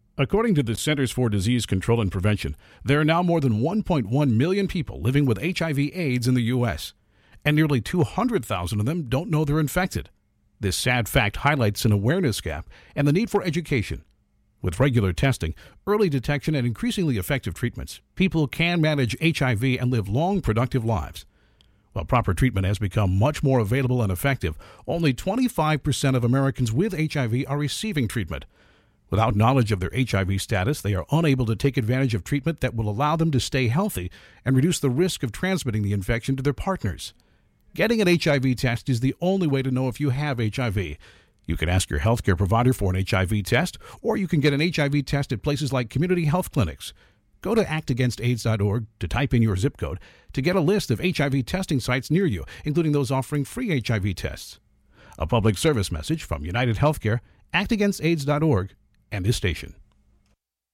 According to the Centers for Disease Control and Prevention, there are now more than 1.1 million people living with HIV/AIDS in the U.S., and nearly 200,000 of them don't know they're infected. This sad fact highlights an awareness gap and the need for education. With regular testing, early detection, and increasingly effective treatments, people can manage HIV and live long, productive lives. While proper treatment has become much more available and effective, only 25% of Americans with HIV are receiving treatment. Without knowledge of their HIV status, they are unable to take advantage of treatment that will allow them to stay healthy and reduce the risk of transmitting the infection to their partners. Getting an HIV test is the only way to know if you have HIV. You can ask your healthcare provider for an HIV test, or you can get an HIV test at places like community health clinics. Go to actagainstaids.org to type in your zip code to get a list of HIV testing sites near you, including those offering free HIV tests. A public service message from United Healthcare, actagainstaids.org, and this station.